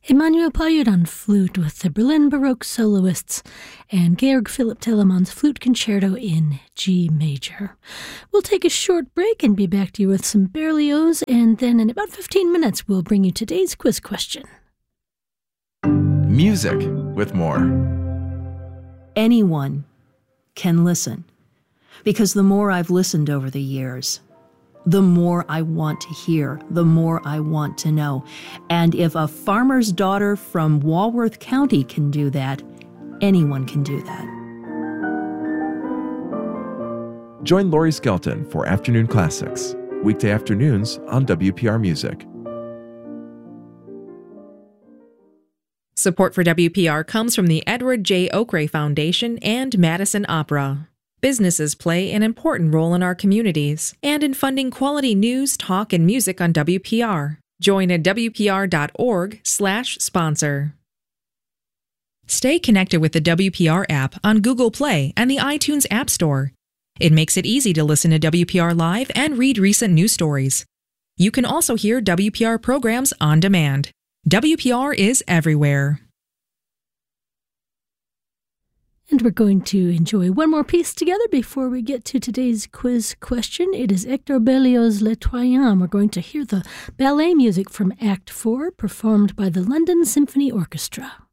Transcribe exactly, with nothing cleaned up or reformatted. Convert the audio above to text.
Emanuel Payud on flute with the Berlin Baroque soloists, and Georg Philipp Telemann's Flute Concerto in G major. We'll take a short break and be back to you with some Berlioz, and then in about fifteen minutes we'll bring you today's quiz question. Music with more. Anyone can listen, because the more I've listened over the years, the more I want to hear, the more I want to know. And if a farmer's daughter from Walworth County can do that, anyone can do that. Join Laurie Skelton for Afternoon Classics, weekday afternoons on W P R Music. Support for W P R comes from the Edward J. Oakray Foundation and Madison Opera. Businesses play an important role in our communities and in funding quality news, talk, and music on W P R. Join at W P R dot org slash sponsor. Stay connected with the W P R app on Google Play and the iTunes App Store. It makes it easy to listen to W P R Live and read recent news stories. You can also hear W P R programs on demand. W P R is everywhere. And we're going to enjoy one more piece together before we get to today's quiz question. It is Hector Berlioz's Les Troyens. We're going to hear the ballet music from Act four, performed by the London Symphony Orchestra.